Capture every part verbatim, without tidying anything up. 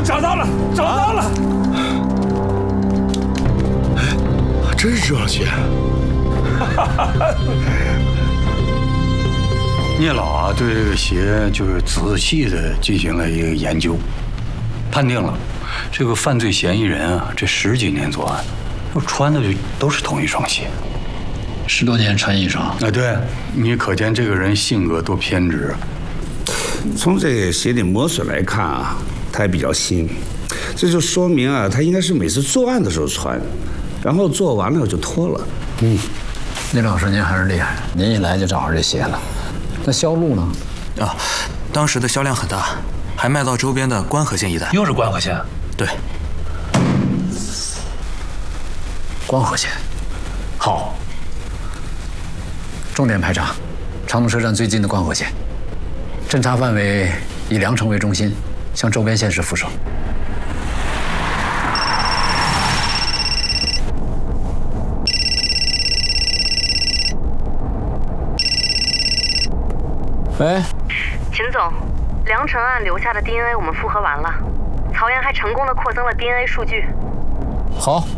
找到了，找到了！ 还真是这双鞋。 聂老啊，对这个鞋就是仔细的进行了一个研究，判定了这个犯罪嫌疑人啊，这十几年作案，穿的就都是同一双鞋。 十多年穿一双啊，对，你可见这个人性格多偏执。 从这个鞋底磨损来看啊，它还比较新，这就说明啊，他应该是每次作案的时候穿，然后做完了就脱了。 嗯，聂老师您还是厉害，您一来就找着这鞋了。那销路呢？ 啊，当时的销量很大，还卖到周边的关河县一带。 又是关河县？ 对。 关河县，好。重点排查长途车站最近的关河县，侦查范围以梁城为中心，向周边县市辐射。喂， 秦总，梁城案留下的 D N A 我们复核完了，曹岩还成功的扩增了 D N A 数据。 好。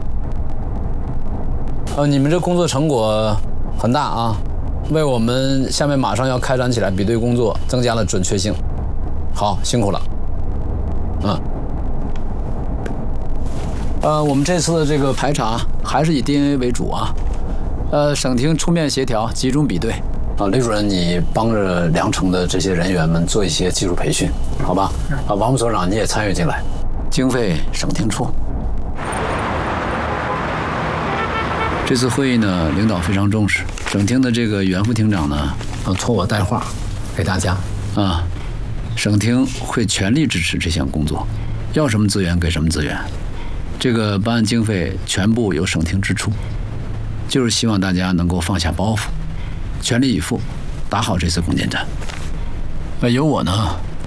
呃，你们这工作成果很大啊，为我们下面马上要开展起来比对工作增加了准确性。好，辛苦了。嗯。呃，我们这次的这个排查还是以 D N A 为主啊。呃，省厅出面协调，集中比对。啊，李主任，你帮着梁城的这些人员们做一些技术培训，好吧？啊，王副所长你也参与进来，经费省厅出。这次会议呢，领导非常重视，省厅的这个袁副厅长呢，啊，托我带话给大家啊，省厅会全力支持这项工作，要什么资源给什么资源，这个办案经费全部由省厅支出，就是希望大家能够放下包袱，全力以赴，打好这次攻坚战。那由我呢